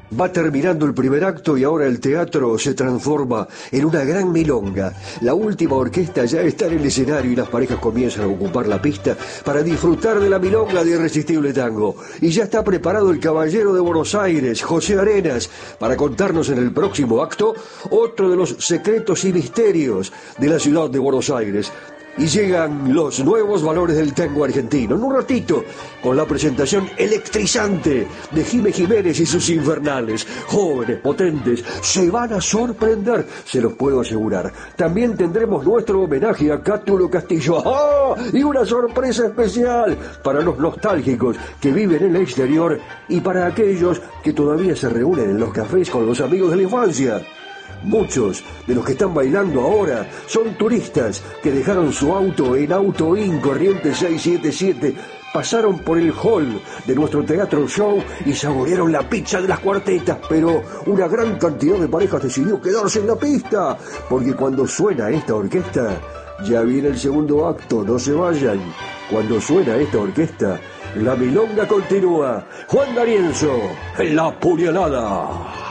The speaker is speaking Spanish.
Va terminando el primer acto y ahora el teatro se transforma en una gran milonga. La última orquesta ya está en el escenario y las parejas comienzan a ocupar la pista para disfrutar de la milonga de Irresistible Tango. Y ya está preparado el caballero de Buenos Aires, José Arenas, para contarnos en el próximo acto otro de los secretos y misterios de la ciudad de Buenos Aires. Y llegan los nuevos valores del tango argentino. En un ratito, con la presentación electrizante de Jimé Jiménez y sus infernales. Jóvenes, potentes, se van a sorprender, se los puedo asegurar. También tendremos nuestro homenaje a Cátulo Castillo. ¡Ah! Y una sorpresa especial para los nostálgicos que viven en el exterior y para aquellos que todavía se reúnen en los cafés con los amigos de la infancia. Muchos de los que están bailando ahora son turistas que dejaron su auto en Auto Inn Corrientes 677, pasaron por el hall de nuestro teatro show y saborearon la pizza de las cuartetas, pero una gran cantidad de parejas decidió quedarse en la pista, porque cuando suena esta orquesta, ya viene el segundo acto, no se vayan. Cuando suena esta orquesta, la milonga continúa. Juan D'Arienzo, La Puñalada.